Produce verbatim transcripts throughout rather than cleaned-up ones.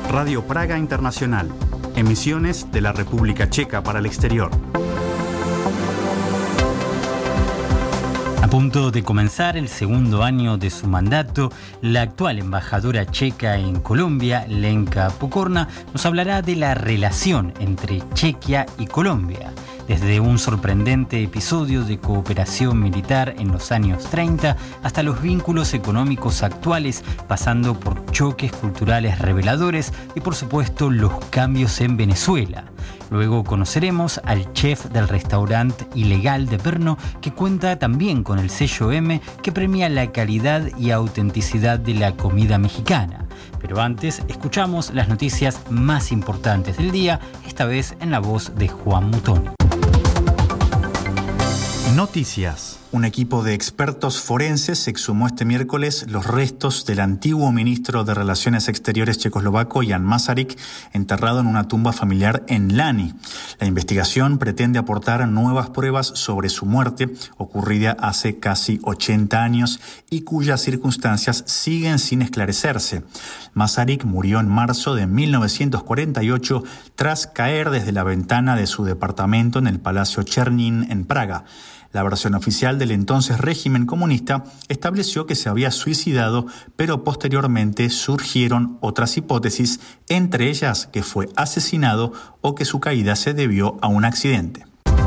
Radio Praga Internacional. Emisiones de la República Checa para el exterior. A punto de comenzar el segundo año de su mandato, la actual embajadora checa en Colombia, Lenka Pokorná, nos hablará de la relación entre Chequia y Colombia. Desde un sorprendente episodio de cooperación militar en los años treinta hasta los vínculos económicos actuales, pasando por choques culturales reveladores y, por supuesto, los cambios en Venezuela. Luego conoceremos al chef del restaurante ilegal de Brno, que cuenta también con el sello M, que premia la calidad y autenticidad de la comida mexicana. Pero antes, escuchamos las noticias más importantes del día, esta vez en la voz de Juan Mutoni. Noticias. Un equipo de expertos forenses exhumó este miércoles los restos del antiguo ministro de Relaciones Exteriores checoslovaco Jan Masaryk, enterrado en una tumba familiar en Lani. La investigación pretende aportar nuevas pruebas sobre su muerte, ocurrida hace casi ochenta años y cuyas circunstancias siguen sin esclarecerse. Masaryk murió en marzo de mil novecientos cuarenta y ocho tras caer desde la ventana de su departamento en el Palacio Chernin en Praga. La versión oficial del entonces régimen comunista estableció que se había suicidado, pero posteriormente surgieron otras hipótesis, entre ellas que fue asesinado o que su caída se debió a un accidente.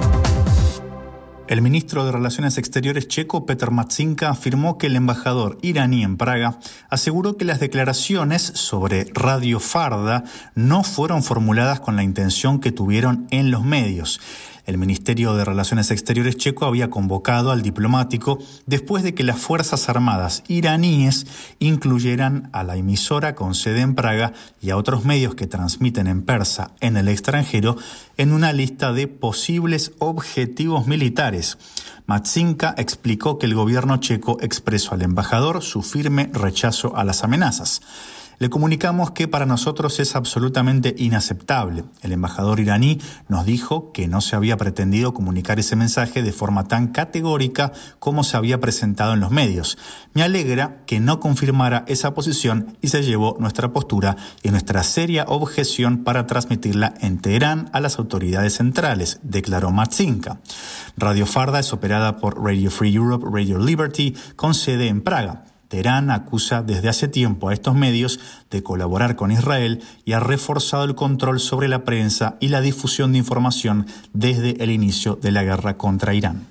El ministro de Relaciones Exteriores checo, Petr Matčinka, afirmó que el embajador iraní en Praga aseguró que las declaraciones sobre Radio Farda no fueron formuladas con la intención que tuvieron en los medios. El Ministerio de Relaciones Exteriores checo había convocado al diplomático después de que las Fuerzas Armadas iraníes incluyeran a la emisora con sede en Praga y a otros medios que transmiten en persa en el extranjero en una lista de posibles objetivos militares. Matčinka explicó que el gobierno checo expresó al embajador su firme rechazo a las amenazas. Le comunicamos que para nosotros es absolutamente inaceptable. El embajador iraní nos dijo que no se había pretendido comunicar ese mensaje de forma tan categórica como se había presentado en los medios. Me alegra que no confirmara esa posición y se llevó nuestra postura y nuestra seria objeción para transmitirla en Teherán a las autoridades centrales, declaró Matčinka. Radio Farda es operada por Radio Free Europe, Radio Liberty, con sede en Praga. Teherán acusa desde hace tiempo a estos medios de colaborar con Israel y ha reforzado el control sobre la prensa y la difusión de información desde el inicio de la guerra contra Irán.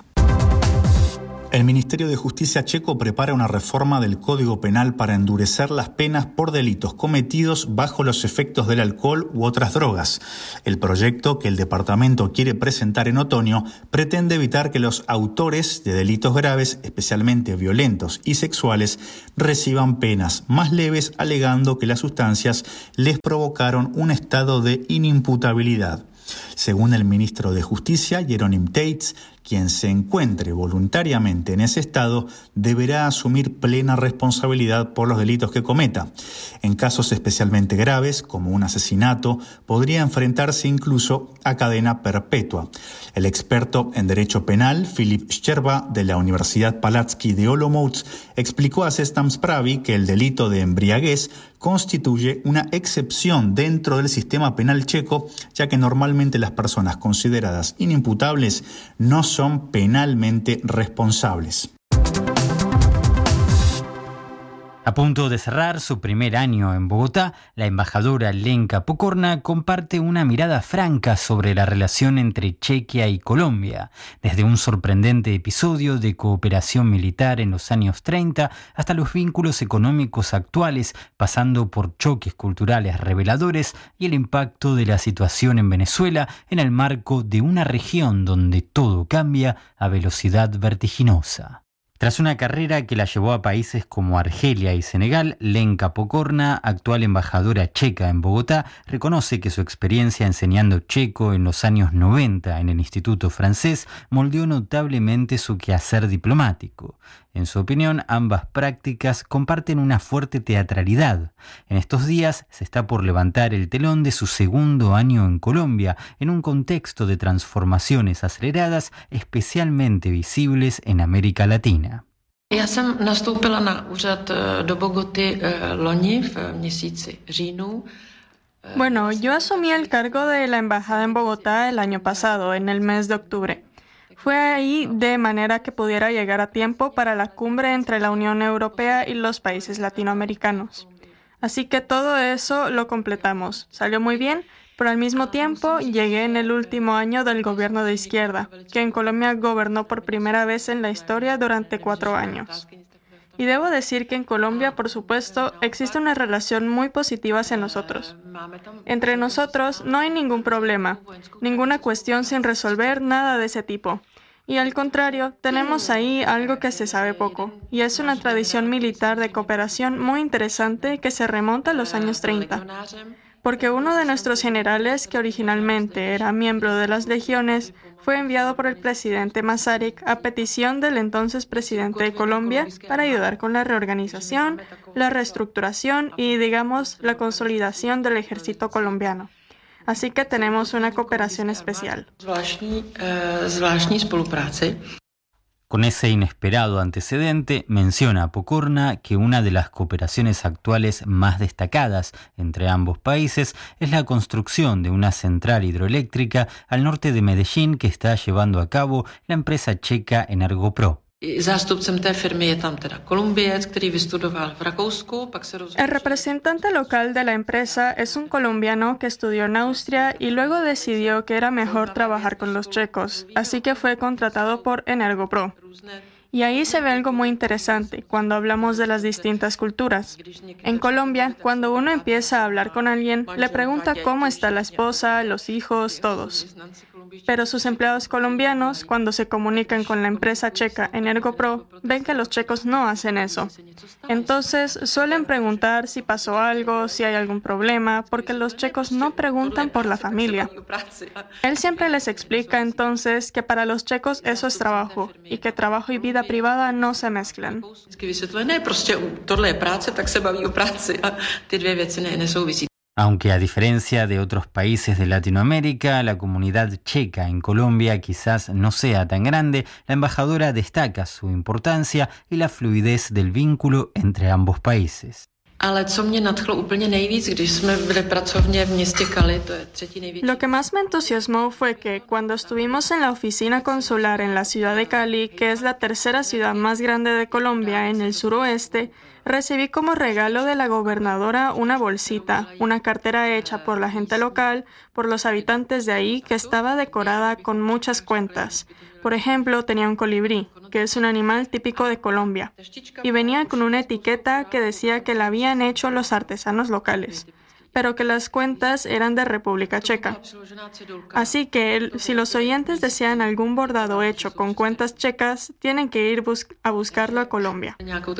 El Ministerio de Justicia checo prepara una reforma del Código Penal para endurecer las penas por delitos cometidos bajo los efectos del alcohol u otras drogas. El proyecto, que el departamento quiere presentar en otoño, pretende evitar que los autores de delitos graves, especialmente violentos y sexuales, reciban penas más leves, alegando que las sustancias les provocaron un estado de inimputabilidad. Según el ministro de Justicia, Jeronim Teitz, quien se encuentre voluntariamente en ese estado deberá asumir plena responsabilidad por los delitos que cometa. En casos especialmente graves, como un asesinato, podría enfrentarse incluso a cadena perpetua. El experto en derecho penal, Filip Szczerba, de la Universidad Palacký de Olomouc, explicó a Sestam Zprávy que el delito de embriaguez constituye una excepción dentro del sistema penal checo, ya que normalmente las personas consideradas inimputables no son penalmente responsables. A punto de cerrar su primer año en Bogotá, la embajadora Lenka Pokorná comparte una mirada franca sobre la relación entre Chequia y Colombia, desde un sorprendente episodio de cooperación militar en los años treinta hasta los vínculos económicos actuales, pasando por choques culturales reveladores y el impacto de la situación en Venezuela en el marco de una región donde todo cambia a velocidad vertiginosa. Tras una carrera que la llevó a países como Argelia y Senegal, Lenka Pokorná, actual embajadora checa en Bogotá, reconoce que su experiencia enseñando checo en los años noventa en el Instituto Francés moldeó notablemente su quehacer diplomático. En su opinión, ambas prácticas comparten una fuerte teatralidad. En estos días se está por levantar el telón de su segundo año en Colombia, en un contexto de transformaciones aceleradas especialmente visibles en América Latina. Já jsem nastoupila na úřad do Bogoty loni v měsíci říjnu. Bueno, yo asumí el cargo de la embajada en Bogotá el año pasado, en el mes de octubre. Fue ahí de manera que pudiera llegar a tiempo para la cumbre entre la Unión Europea y los países latinoamericanos. Así que todo eso lo completamos. Salió muy bien, pero al mismo tiempo llegué en el último año del gobierno de izquierda, que en Colombia gobernó por primera vez en la historia durante cuatro años. Y debo decir que en Colombia, por supuesto, existe una relación muy positiva hacia nosotros. Entre nosotros no hay ningún problema, ninguna cuestión sin resolver, nada de ese tipo. Y al contrario, tenemos ahí algo que se sabe poco, y es una tradición militar de cooperación muy interesante que se remonta a los años treinta. Porque uno de nuestros generales, que originalmente era miembro de las legiones, fue enviado por el presidente Masaryk a petición del entonces presidente de Colombia para ayudar con la reorganización, la reestructuración y, digamos, la consolidación del ejército colombiano. Así que tenemos una cooperación especial. Con ese inesperado antecedente, menciona Pokorna que una de las cooperaciones actuales más destacadas entre ambos países es la construcción de una central hidroeléctrica al norte de Medellín que está llevando a cabo la empresa checa Energopro. El representante local de la empresa es un colombiano que estudió en Austria y luego decidió que era mejor trabajar con los checos, así que fue contratado por Energopro. Y ahí se ve algo muy interesante cuando hablamos de las distintas culturas. En Colombia, cuando uno empieza a hablar con alguien, le pregunta cómo está la esposa, los hijos, todos. Pero sus empleados colombianos, cuando se comunican con la empresa checa Energopro, ven que los checos no hacen eso. Entonces, suelen preguntar si pasó algo, si hay algún problema, porque los checos no preguntan por la familia. Él siempre les explica entonces que para los checos eso es trabajo, y que trabajo y vida privada no se mezclan. Aunque a diferencia de otros países de Latinoamérica, la comunidad checa en Colombia quizás no sea tan grande, la embajadora destaca su importancia y la fluidez del vínculo entre ambos países. Lo que más me entusiasmó fue que cuando estuvimos en la oficina consular en la ciudad de Cali, que es la tercera ciudad más grande de Colombia en el suroeste, recibí como regalo de la gobernadora una bolsita, una cartera hecha por la gente local, por los habitantes de ahí, que estaba decorada con muchas cuentas. Por ejemplo, tenía un colibrí, que es un animal típico de Colombia, y venía con una etiqueta que decía que la habían hecho los artesanos locales, pero que las cuentas eran de República Checa. Así que, si los oyentes desean algún bordado hecho con cuentas checas, tienen que ir bus- a buscarlo a Colombia.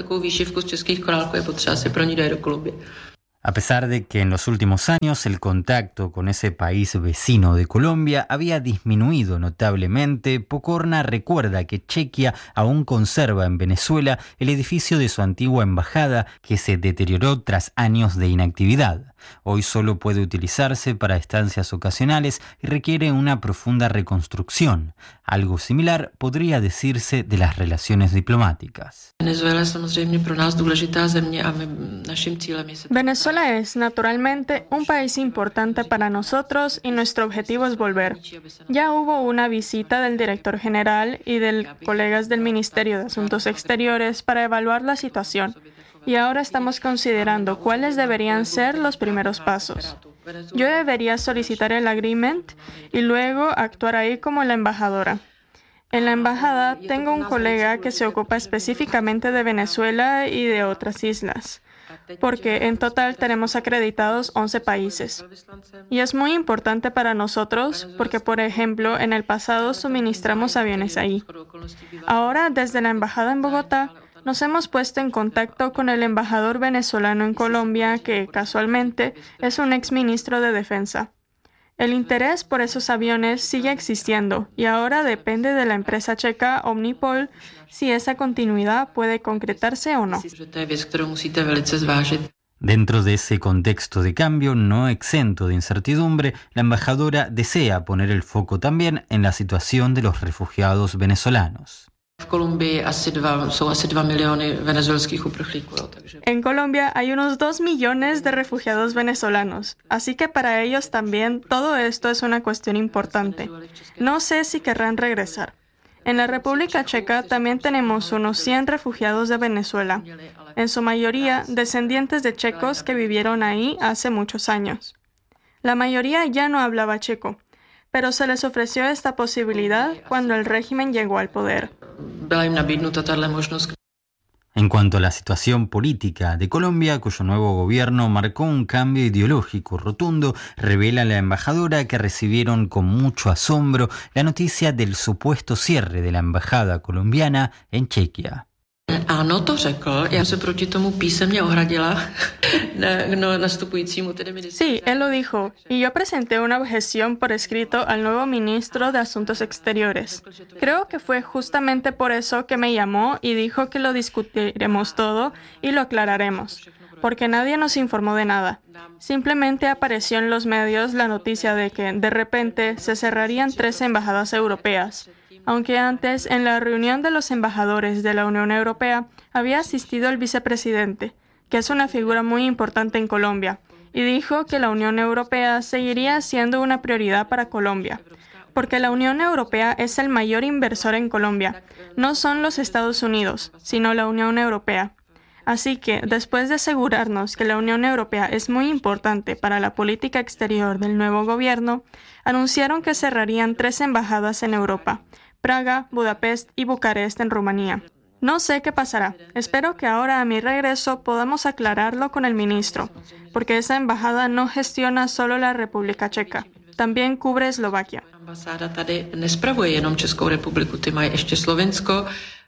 A pesar de que en los últimos años el contacto con ese país vecino de Colombia había disminuido notablemente, Pokorna recuerda que Chequia aún conserva en Venezuela el edificio de su antigua embajada que se deterioró tras años de inactividad. Hoy solo puede utilizarse para estancias ocasionales y requiere una profunda reconstrucción. Algo similar podría decirse de las relaciones diplomáticas. Venezuela es, naturalmente, un país importante para nosotros y nuestro objetivo es volver. Ya hubo una visita del director general y de colegas del Ministerio de Asuntos Exteriores para evaluar la situación. Y ahora estamos considerando cuáles deberían ser los primeros pasos. Yo debería solicitar el agreement y luego actuar ahí como la embajadora. En la embajada tengo un colega que se ocupa específicamente de Venezuela y de otras islas, porque en total tenemos acreditados once países. Y es muy importante para nosotros porque, por ejemplo, en el pasado suministramos aviones ahí. Ahora, desde la embajada en Bogotá, nos hemos puesto en contacto con el embajador venezolano en Colombia, que, casualmente, es un exministro de Defensa. El interés por esos aviones sigue existiendo y ahora depende de la empresa checa Omnipol si esa continuidad puede concretarse o no. Dentro de ese contexto de cambio no exento de incertidumbre, la embajadora desea poner el foco también en la situación de los refugiados venezolanos. En Colombia hay unos dos millones de refugiados venezolanos, así que para ellos también todo esto es una cuestión importante. No sé si querrán regresar. En la República Checa también tenemos unos cien refugiados de Venezuela, en su mayoría descendientes de checos que vivieron ahí hace muchos años. La mayoría ya no hablaba checo, pero se les ofreció esta posibilidad cuando el régimen llegó al poder. En cuanto a la situación política de Colombia, cuyo nuevo gobierno marcó un cambio ideológico rotundo, revela la embajadora que recibieron con mucho asombro la noticia del supuesto cierre de la embajada colombiana en Chequia. Ano, to řekl. Já se proti tomu písemně ohradila no, nastupujícímu tedy ministru. Sí, él lo dijo, y yo presenté una objeción por escrito al nuevo ministro de Asuntos Exteriores. Creo que fue justamente por eso que me llamó y dijo que lo discutiremos todo y lo aclararemos, porque nadie nos informó de nada. Simplemente apareció en los medios la noticia de que, de repente, se cerrarían tres embajadas europeas. Aunque antes, en la reunión de los embajadores de la Unión Europea, había asistido el vicepresidente, que es una figura muy importante en Colombia, y dijo que la Unión Europea seguiría siendo una prioridad para Colombia, porque la Unión Europea es el mayor inversor en Colombia. No son los Estados Unidos, sino la Unión Europea. Así que, después de asegurarnos que la Unión Europea es muy importante para la política exterior del nuevo gobierno, anunciaron que cerrarían tres embajadas en Europa: Praga, Budapest y Bucarest en Rumanía. No sé qué pasará. Espero que ahora a mi regreso podamos aclararlo con el ministro, porque esa embajada no gestiona solo la República Checa, también cubre Eslovaquia. Ambasáda tady nespravuje jenom Českou republiku, ty mají ještě Slovensko.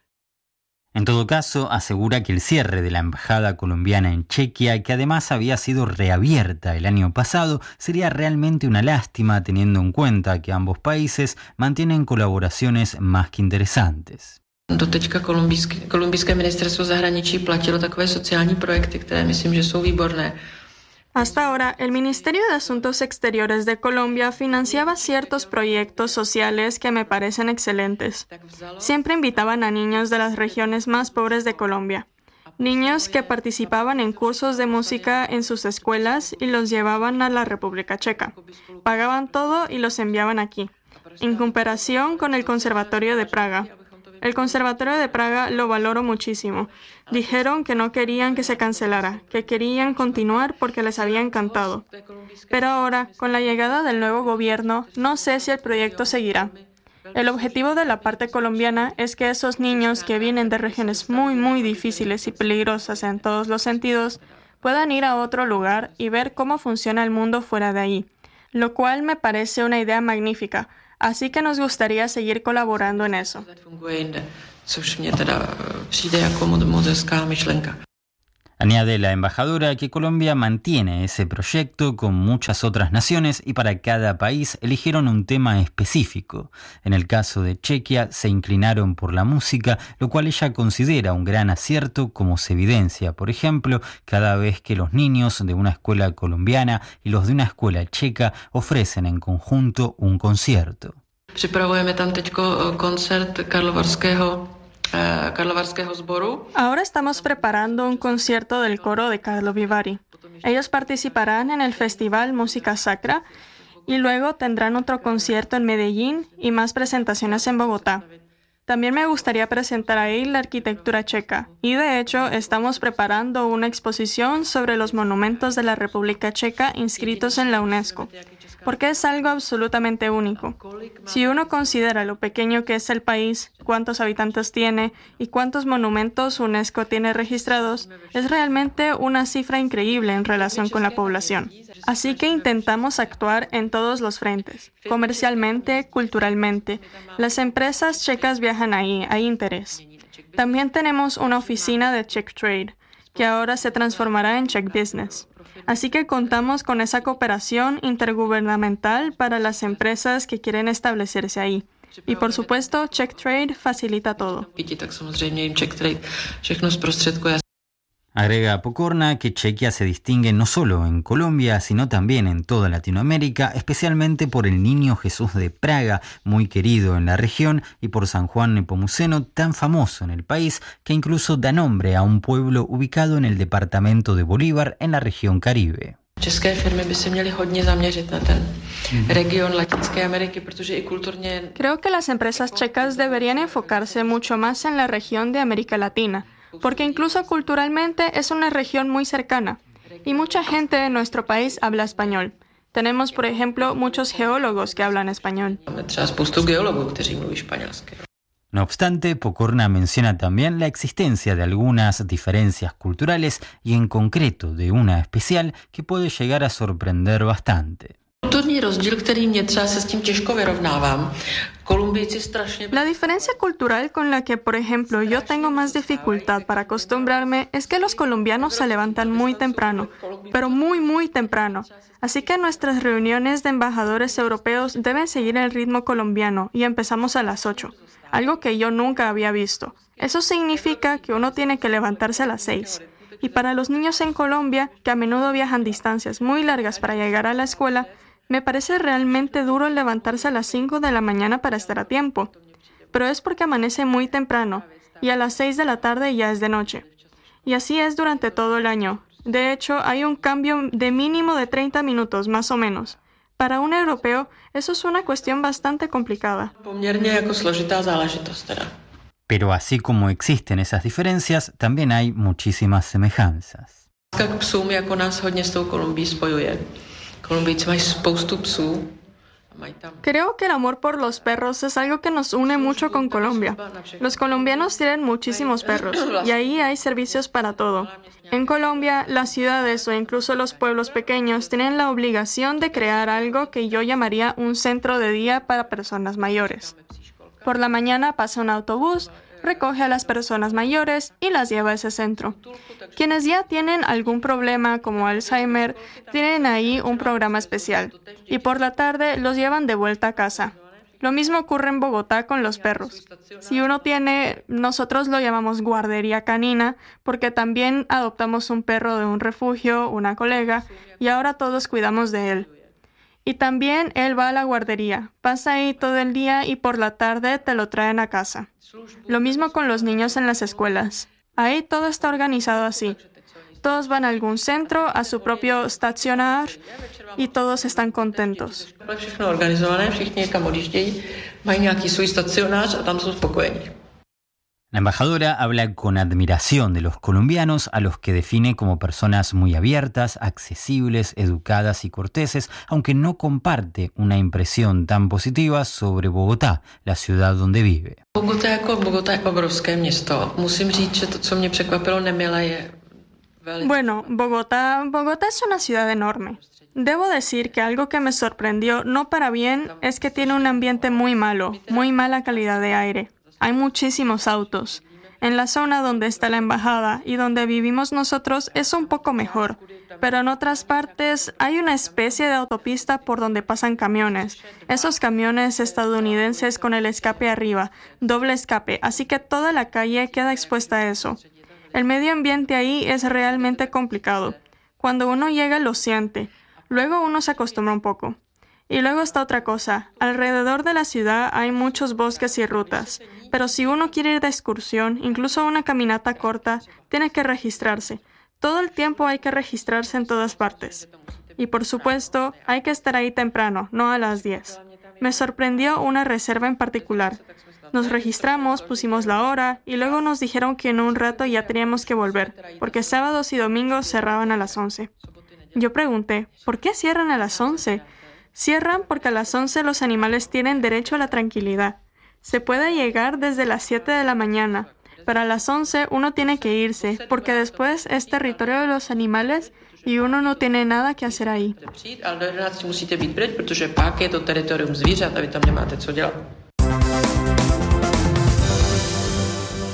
En todo caso, asegura que el cierre de la embajada colombiana en Chequia, que además había sido reabierta el año pasado, sería realmente una lástima teniendo en cuenta que ambos países mantienen colaboraciones más que interesantes. Doteďka kolumbijské, kolumbijské ministerstvo zahraničí platilo takové sociální projekty, které myslím, že jsou výborné. Hasta ahora, el Ministerio de Asuntos Exteriores de Colombia financiaba ciertos proyectos sociales que me parecen excelentes. Siempre invitaban a niños de las regiones más pobres de Colombia, niños que participaban en cursos de música en sus escuelas y los llevaban a la República Checa. Pagaban todo y los enviaban aquí, en comparación con el Conservatorio de Praga. El Conservatorio de Praga lo valoro muchísimo. Dijeron que no querían que se cancelara, que querían continuar porque les había encantado. Pero ahora, con la llegada del nuevo gobierno, no sé si el proyecto seguirá. El objetivo de la parte colombiana es que esos niños que vienen de regiones muy, muy difíciles y peligrosas en todos los sentidos puedan ir a otro lugar y ver cómo funciona el mundo fuera de ahí, lo cual me parece una idea magnífica. Así que nos gustaría seguir colaborando en eso. Añade la embajadora que Colombia mantiene ese proyecto con muchas otras naciones y para cada país eligieron un tema específico. En el caso de Chequia se inclinaron por la música, lo cual ella considera un gran acierto, como se evidencia, por ejemplo, cada vez que los niños de una escuela colombiana y los de una escuela checa ofrecen en conjunto un concierto. Připravujeme tam teďko koncert Karlovarského Karlovarského sboru. Ahora estamos preparando un concierto del coro de Karlovy Vary. Ellos participarán en el festival Música Sacra y luego tendrán otro concierto en Medellín y más presentaciones en Bogotá. También me gustaría presentar ahí la arquitectura checa y de hecho estamos preparando una exposición sobre los monumentos de la República Checa inscritos en la UNESCO, porque es algo absolutamente único. Si uno considera lo pequeño que es el país, cuántos habitantes tiene y cuántos monumentos UNESCO tiene registrados, es realmente una cifra increíble en relación con la población. Así que intentamos actuar en todos los frentes, comercialmente, culturalmente. Las empresas checas viajan ahí, hay interés. También tenemos una oficina de Czech Trade, que ahora se transformará en Czech Business. Así que contamos con esa cooperación intergubernamental para las empresas que quieren establecerse ahí. Y por supuesto, Czech Trade facilita todo. Agrega Pokorna que Chequia se distingue no solo en Colombia, sino también en toda Latinoamérica, especialmente por el Niño Jesús de Praga, muy querido en la región, y por San Juan Nepomuceno, tan famoso en el país, que incluso da nombre a un pueblo ubicado en el departamento de Bolívar, en la región Caribe. České firmy by se měly hodně zaměřit na ten region Latinské Ameriky, protože i kulturně... Creo que las empresas checas deberían enfocarse mucho más en la región de América Latina, porque incluso culturalmente es una región muy cercana, y mucha gente en nuestro país habla español. Tenemos, por ejemplo, muchos geólogos que hablan español. Třeba spoustu geologů, kteří mluví španělsky. No obstante, Pokorna menciona también la existencia de algunas diferencias culturales y en concreto de una especial que puede llegar a sorprender bastante. Kulturní rozdíl, který mě třeba se s tím těžko vyrovnávám. Kolumbijci strašně... La diferencia cultural con la que, por ejemplo, yo tengo más dificultad para acostumbrarme es que los colombianos se levantan muy temprano, pero muy, muy temprano. Así que nuestras reuniones de embajadores europeos deben seguir el ritmo colombiano y empezamos a las ocho, algo que yo nunca había visto. Eso significa que uno tiene que levantarse a las seis. Y para los niños en Colombia, que a menudo viajan distancias muy largas para llegar a la escuela, me parece realmente duro levantarse a las cinco de la mañana para estar a tiempo. Pero es porque amanece muy temprano y a las seis de la tarde ya es de noche. Y así es durante todo el año. De hecho, hay un cambio de mínimo de treinta minutos, más o menos. Para un europeo, eso es una cuestión bastante complicada. Poměrně jako složitá záležitost teda. Pero así como existen esas diferencias, también hay muchísimas semejanzas. K psům jako nás hodně s tou Kolumbií spojuje. Kolumbijci mají spoustu psů. Creo que el amor por los perros es algo que nos une mucho con Colombia. Los colombianos tienen muchísimos perros y ahí hay servicios para todo. En Colombia, las ciudades o incluso los pueblos pequeños tienen la obligación de crear algo que yo llamaría un centro de día para personas mayores. Por la mañana pasa un autobús, recoge a las personas mayores y las lleva a ese centro. Quienes ya tienen algún problema como Alzheimer, tienen ahí un programa especial y por la tarde los llevan de vuelta a casa. Lo mismo ocurre en Bogotá con los perros. Si uno tiene, nosotros lo llamamos guardería canina porque también adoptamos un perro de un refugio, una colega, y ahora todos cuidamos de él. Y también él va a la guardería, pasa ahí todo el día y por la tarde te lo traen a casa. Lo mismo con los niños en las escuelas. Ahí todo está organizado así. Todos van a algún centro, a su propio stacionar y todos están contentos. Všechno organizované, všichni někam odjíždějí, mají nějaký svůj stacionář a tam jsou spokojení. La embajadora habla con admiración de los colombianos, a los que define como personas muy abiertas, accesibles, educadas y corteses, aunque no comparte una impresión tan positiva sobre Bogotá, la ciudad donde vive. Bogotá jako Bogotá je obrovské město. Musím říct, že to, co mě překvapilo nemile, je velice... Bueno, Bogotá, Bogotá es una ciudad enorme. Debo decir que algo que me sorprendió, no para bien, es que tiene un ambiente muy malo, muy mala calidad de aire. Hay muchísimos autos. En la zona donde está la embajada y donde vivimos nosotros es un poco mejor, pero en otras partes hay una especie de autopista por donde pasan camiones. Esos camiones estadounidenses con el escape arriba, doble escape, así que toda la calle queda expuesta a eso. El medio ambiente ahí es realmente complicado. Cuando uno llega lo siente, luego uno se acostumbra un poco. Y luego está otra cosa, alrededor de la ciudad hay muchos bosques y rutas, pero si uno quiere ir de excursión, incluso una caminata corta, tiene que registrarse. Todo el tiempo hay que registrarse en todas partes. Y por supuesto, hay que estar ahí temprano, no a las diez. Me sorprendió una reserva en particular. Nos registramos, pusimos la hora y luego nos dijeron que en un rato ya teníamos que volver, porque sábados y domingos cerraban a las once. Yo pregunté, ¿por qué cierran a las once? Cierran porque a las once los animales tienen derecho a la tranquilidad. Se puede llegar desde las siete de la mañana, pero a las once uno tiene que irse, porque después es territorio de los animales y uno no tiene nada que hacer ahí. Ale do jedenácti musíte být pryč, protože pak je to teritorium zvířat a vy tam nemáte co dělat.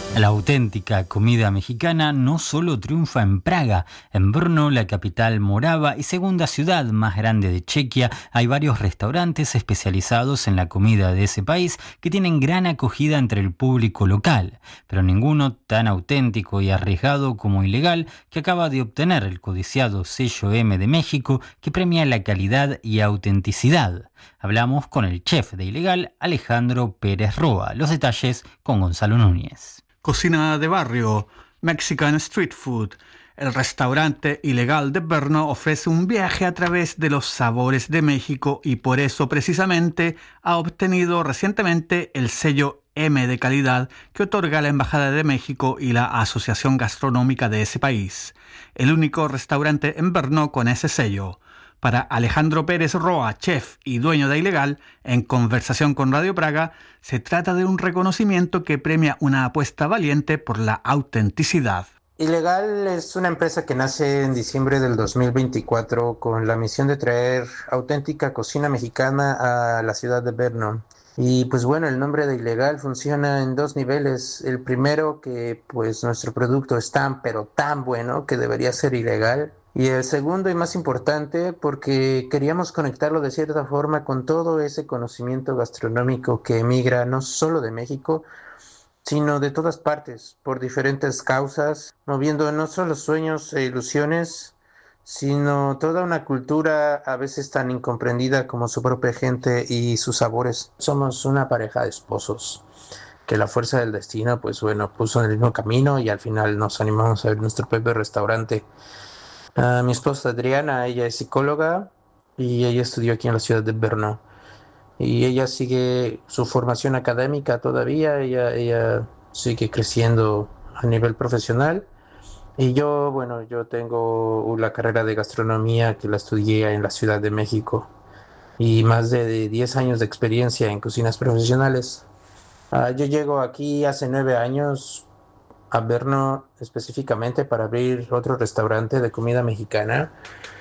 La auténtica comida mexicana no solo triunfa en Praga. En Brno, la capital morava y segunda ciudad más grande de Chequia, hay varios restaurantes especializados en la comida de ese país que tienen gran acogida entre el público local, pero ninguno tan auténtico y arriesgado como Ilegal, que acaba de obtener el codiciado sello M de México, que premia la calidad y autenticidad. Hablamos con el chef de Ilegal, Alejandro Pérez Roa. Los detalles con Gonzalo Núñez. Cocina de barrio, Mexican Street Food. El restaurante Ilegal de Brno ofrece un viaje a través de los sabores de México y por eso precisamente ha obtenido recientemente el sello M de calidad que otorga la Embajada de México y la Asociación Gastronómica de ese país. El único restaurante en Brno con ese sello. Para Alejandro Pérez Roa, chef y dueño de Ilegal, en conversación con Radio Praga, se trata de un reconocimiento que premia una apuesta valiente por la autenticidad. Ilegal es una empresa que nace en diciembre del dos mil veinticuatro con la misión de traer auténtica cocina mexicana a la ciudad de Brno. Y pues bueno, el nombre de Ilegal funciona en dos niveles. El primero, que pues nuestro producto es tan pero tan bueno que debería ser ilegal. Y el segundo y más importante, porque queríamos conectarlo de cierta forma con todo ese conocimiento gastronómico que emigra no solo de México, sino de todas partes, por diferentes causas, moviendo no solo sueños e ilusiones, sino toda una cultura a veces tan incomprendida como su propia gente y sus sabores. Somos una pareja de esposos que la fuerza del destino, pues bueno, puso en el mismo camino y al final nos animamos a abrir nuestro propio restaurante. Uh, mi esposa Adriana, ella es psicóloga y ella estudió aquí en la ciudad de Brno y ella sigue su formación académica todavía, ella, ella sigue creciendo a nivel profesional y yo, bueno, yo tengo la carrera de gastronomía que la estudié en la Ciudad de México y más de diez años de experiencia en cocinas profesionales. Uh, yo llego aquí hace nueve años a Brno específicamente para abrir otro restaurante de comida mexicana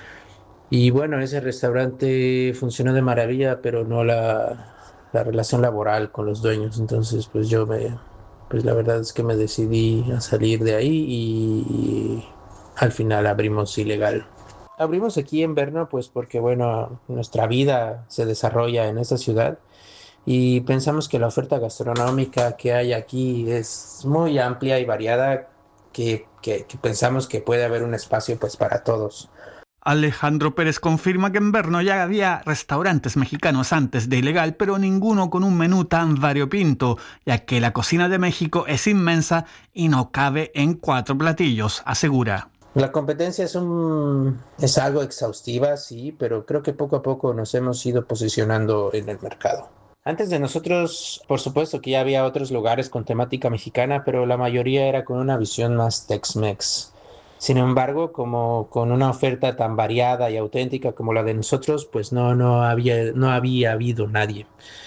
y bueno, ese restaurante funcionó de maravilla, pero no la, la relación laboral con los dueños. Entonces pues yo me pues la verdad es que me decidí a salir de ahí y, y al final abrimos Ilegal. Abrimos aquí en Brno pues porque bueno, nuestra vida se desarrolla en esta ciudad y pensamos que la oferta gastronómica que hay aquí es muy amplia y variada, que, que, que pensamos que puede haber un espacio pues para todos. Alejandro Pérez confirma que en Brno ya había restaurantes mexicanos antes de Ilegal, pero ninguno con un menú tan variopinto, ya que la cocina de México es inmensa y no cabe en cuatro platillos, asegura. La competencia es, un, es algo exhaustiva, sí, pero creo que poco a poco nos hemos ido posicionando en el mercado. Antes de nosotros, por supuesto que ya había otros lugares con temática mexicana, pero la mayoría era con una visión más Tex-Mex. Sin embargo, como con una oferta tan variada y auténtica como la de nosotros, pues no, no, había, no había habido nadie.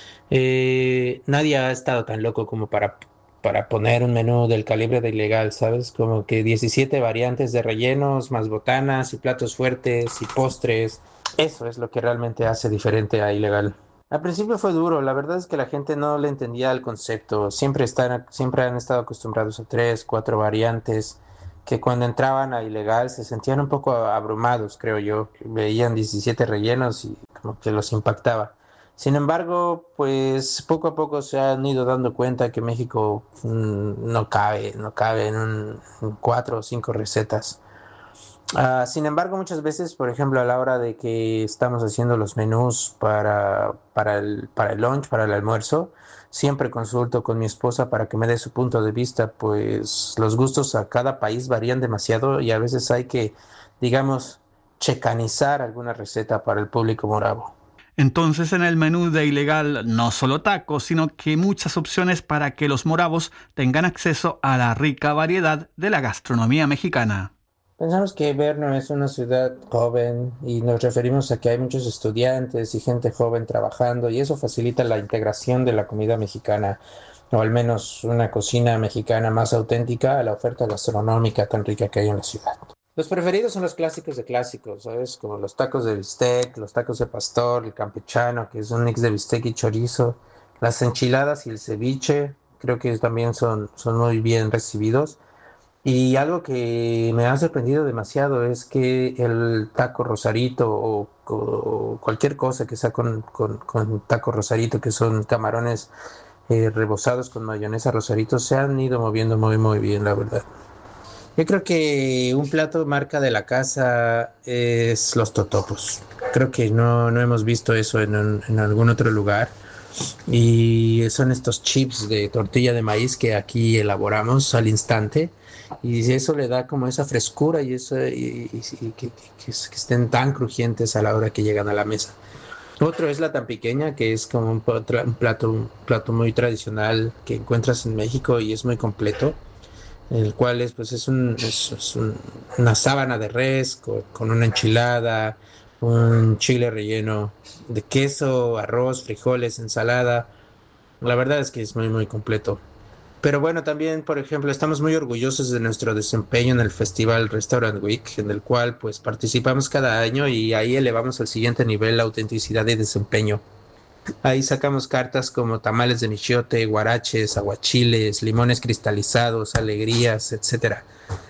Eh, nadie ha estado tan loco como para, para poner un menú del calibre de Ilegal, ¿sabes? Como que diecisiete variantes de rellenos, más botanas y platos fuertes y postres. Eso es lo que realmente hace diferente a Ilegal. Al principio fue duro, la verdad es que la gente no le entendía el concepto, siempre, están, siempre han estado acostumbrados a tres, cuatro variantes, que cuando entraban a Ilegal se sentían un poco abrumados, creo yo, veían diecisiete rellenos y como que los impactaba. Sin embargo, pues poco a poco se han ido dando cuenta que México mmm, no cabe, no cabe en, un, en cuatro o cinco recetas. Uh, sin embargo, muchas veces, por ejemplo, a la hora de que estamos haciendo los menús para, para, el, para el lunch, para el almuerzo, siempre consulto con mi esposa para que me dé su punto de vista, pues los gustos a cada país varían demasiado y a veces hay que, digamos, checanizar alguna receta para el público moravo. Entonces, en el menú de Ilegal no solo tacos, sino que muchas opciones para que los moravos tengan acceso a la rica variedad de la gastronomía mexicana. Pensamos que Brno es una ciudad joven y nos referimos a que hay muchos estudiantes y gente joven trabajando y eso facilita la integración de la comida mexicana o al menos una cocina mexicana más auténtica a la oferta gastronómica tan rica que hay en la ciudad. Los preferidos son los clásicos de clásicos, ¿sabes? Como los tacos de bistec, los tacos de pastor, el campechano, que es un mix de bistec y chorizo, las enchiladas y el ceviche, creo que también son, son muy bien recibidos. Y algo que me ha sorprendido demasiado es que el taco Rosarito o, o cualquier cosa que sea con, con, con taco Rosarito, que son camarones eh, rebozados con mayonesa Rosarito, se han ido moviendo muy muy bien, la verdad. Yo creo que un plato marca de la casa es los totopos. Creo que no, no hemos visto eso en, en algún otro lugar. Y son estos chips de tortilla de maíz que aquí elaboramos al instante. Y eso le da como esa frescura y, eso, y, y, y que, que, que estén tan crujientes a la hora que llegan a la mesa. Otro es la tan pequeña, que es como un plato, un plato muy tradicional que encuentras en México y es muy completo. El cual es, pues, es, un, es, es un, una sábana de res con, con una enchilada, un chile relleno de queso, arroz, frijoles, ensalada. La verdad es que es muy, muy completo. Pero bueno, también, por ejemplo, estamos muy orgullosos de nuestro desempeño en el Festival Restaurant Week, en el cual pues participamos cada año y ahí elevamos al siguiente nivel la autenticidad y desempeño. Ahí sacamos cartas como tamales de michiote, guaraches, aguachiles, limones cristalizados, alegrías, etcétera.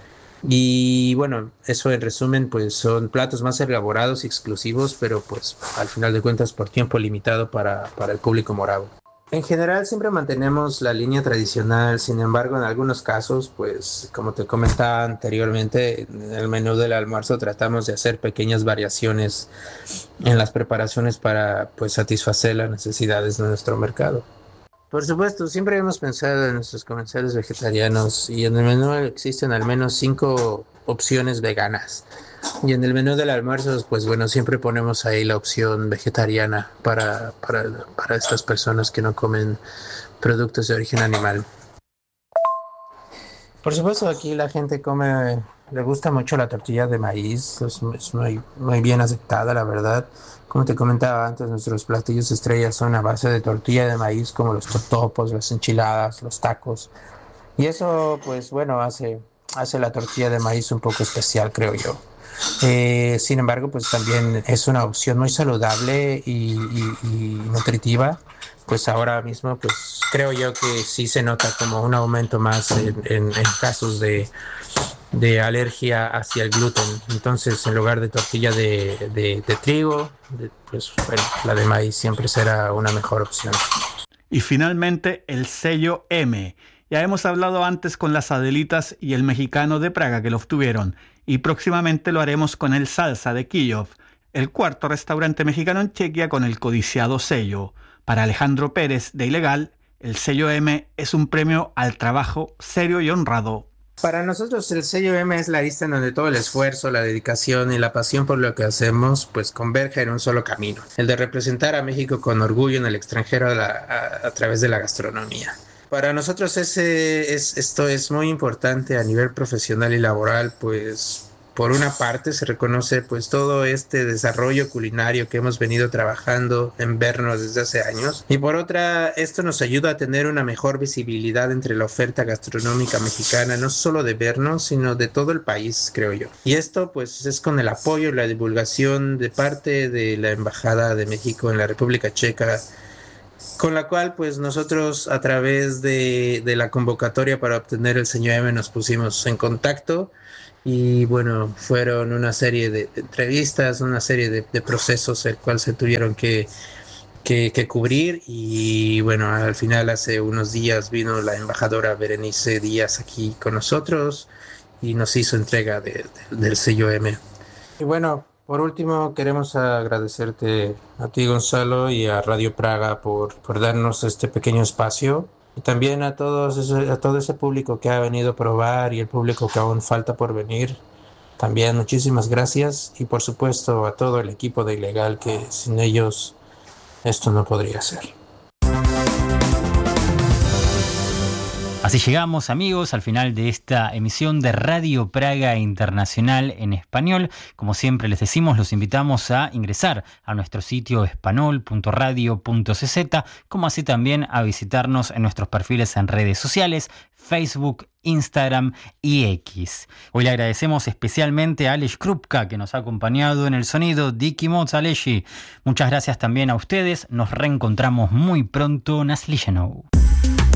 Y bueno, eso en resumen, pues son platos más elaborados y exclusivos, pero pues al final de cuentas por tiempo limitado para, para el público moravo. En general siempre mantenemos la línea tradicional, sin embargo en algunos casos, pues como te comentaba anteriormente, en el menú del almuerzo tratamos de hacer pequeñas variaciones en las preparaciones para pues satisfacer las necesidades de nuestro mercado. Por supuesto, siempre hemos pensado en nuestros comensales vegetarianos y en el menú existen al menos cinco opciones veganas. Y en el menú del almuerzo, pues bueno, siempre ponemos ahí la opción vegetariana para, para, para estas personas que no comen productos de origen animal. Por supuesto, aquí la gente come, le gusta mucho la tortilla de maíz, es, es muy, muy bien aceptada, la verdad. Como te comentaba antes, nuestros platillos estrellas son a base de tortilla de maíz, como los totopos, las enchiladas, los tacos. Y eso, pues bueno, hace, hace la tortilla de maíz un poco especial, creo yo. Eh, sin embargo, pues también es una opción muy saludable y, y, y nutritiva. Pues ahora mismo, pues creo yo que sí se nota como un aumento más en, en, en casos de, de alergia hacia el gluten. Entonces, en lugar de tortilla de, de, de trigo, de, pues bueno, la de maíz siempre será una mejor opción. Y finalmente, el sello M. Ya hemos hablado antes con las Adelitas y el mexicano de Praga que lo obtuvieron, y próximamente lo haremos con el Salsa de Kijov, el cuarto restaurante mexicano en Chequia con el codiciado sello. Para Alejandro Pérez de Ilegal, el sello M es un premio al trabajo serio y honrado. Para nosotros el sello M es la lista en donde todo el esfuerzo, la dedicación y la pasión por lo que hacemos pues converge en un solo camino, el de representar a México con orgullo en el extranjero a, la, a, a través de la gastronomía. Para nosotros ese, es, esto es muy importante a nivel profesional y laboral, pues por una parte se reconoce pues todo este desarrollo culinario que hemos venido trabajando en Brno desde hace años, y por otra esto nos ayuda a tener una mejor visibilidad entre la oferta gastronómica mexicana, no solo de Brno sino de todo el país, creo yo. Y esto pues es con el apoyo y la divulgación de parte de la Embajada de México en la República Checa, con la cual pues nosotros a través de, de la convocatoria para obtener el sello M nos pusimos en contacto. Y bueno, fueron una serie de, de entrevistas, una serie de, de procesos el cual se tuvieron que, que, que cubrir. Y bueno, al final hace unos días vino la embajadora Berenice Díaz aquí con nosotros y nos hizo entrega de, de, del sello M. Y bueno, por último queremos agradecerte a ti, Gonzalo, y a Radio Praga por, por darnos este pequeño espacio. Y también a, todos ese, a todo ese público que ha venido a probar y el público que aún falta por venir. También muchísimas gracias. Y por supuesto a todo el equipo de Ilegal, que sin ellos esto no podría ser. Así llegamos, amigos, al final de esta emisión de Radio Praga Internacional en español. Como siempre les decimos, los invitamos a ingresar a nuestro sitio espanol punto radio punto c z, como así también a visitarnos en nuestros perfiles en redes sociales, Facebook, Instagram y X. Hoy le agradecemos especialmente a Aleš Krupka, que nos ha acompañado en el sonido. Diki Moz, Aleshi. Muchas gracias también a ustedes. Nos reencontramos muy pronto. Naslijenou.